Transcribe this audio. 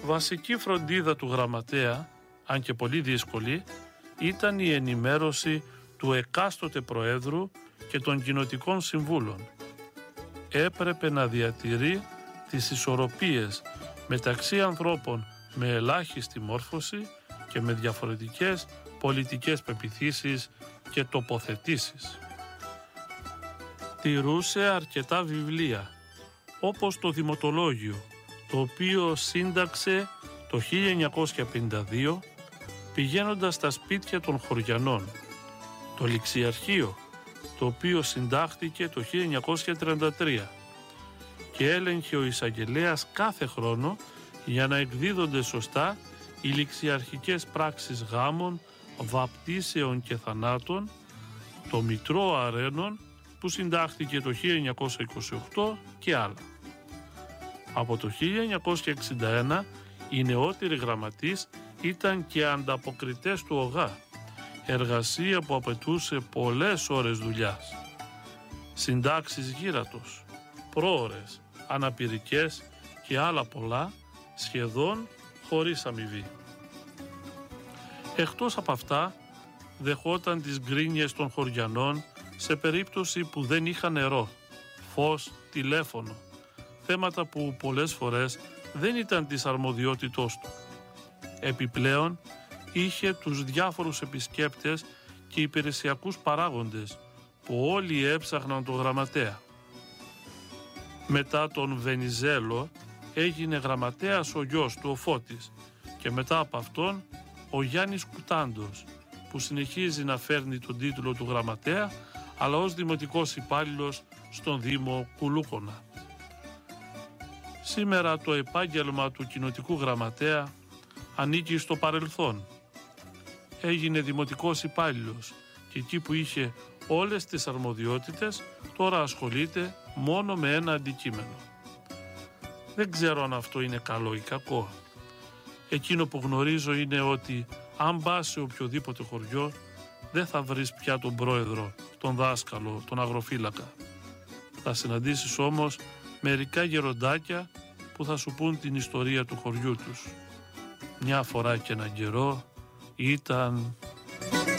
Βασική φροντίδα του γραμματέα, αν και πολύ δύσκολη, ήταν η ενημέρωση του εκάστοτε Προέδρου και των κοινοτικών συμβούλων. Έπρεπε να διατηρεί τις ισορροπίες μεταξύ ανθρώπων με ελάχιστη μόρφωση και με διαφορετικές πολιτικές πεποιθήσεις και τοποθετήσεις. Τηρούσε αρκετά βιβλία, όπως το Δημοτολόγιο, το οποίο σύνταξε το 1952 πηγαίνοντας στα σπίτια των χωριανών, το Ληξιαρχείο, το οποίο συντάχθηκε το 1933 και έλεγχε ο εισαγγελέας κάθε χρόνο για να εκδίδονται σωστά οι ληξιαρχικές πράξεις γάμων, βαπτίσεων και θανάτων, το Μητρό Αρένων που συντάχθηκε το 1928 και άλλα. Από το 1961 οι νεότεροι γραμματείς ήταν και ανταποκριτές του ΟΓΑ, εργασία που απαιτούσε πολλές ώρες δουλειάς. Συντάξεις γύρατος, πρόωρες, αναπηρικές και άλλα πολλά, σχεδόν χωρίς αμοιβή. Εκτός από αυτά, δεχόταν τις γκρίνιες των χωριανών σε περίπτωση που δεν είχαν νερό, φως, τηλέφωνο, θέματα που πολλές φορές δεν ήταν της αρμοδιότητός του. Επιπλέον, είχε τους διάφορους επισκέπτες και υπηρεσιακούς παράγοντες που όλοι έψαχναν τον γραμματέα. Μετά τον Βενιζέλο έγινε γραμματέας ο γιος του, ο Φώτης, και μετά από αυτόν ο Γιάννης Κουτάντος, που συνεχίζει να φέρνει τον τίτλο του γραμματέα, αλλά ως δημοτικός υπάλληλος στον Δήμο Κουλούκονα. Σήμερα το επάγγελμα του κοινοτικού γραμματέα ανήκει στο παρελθόν. Έγινε δημοτικός υπάλληλος και εκεί που είχε όλες τις αρμοδιότητες τώρα ασχολείται μόνο με ένα αντικείμενο. Δεν ξέρω αν αυτό είναι καλό ή κακό. Εκείνο που γνωρίζω είναι ότι αν πας σε οποιοδήποτε χωριό δεν θα βρεις πια τον πρόεδρο, τον δάσκαλο, τον αγροφύλακα. Θα συναντήσεις όμως μερικά γεροντάκια που θα σου πούν την ιστορία του χωριού τους. Μια φορά και έναν καιρό ήταν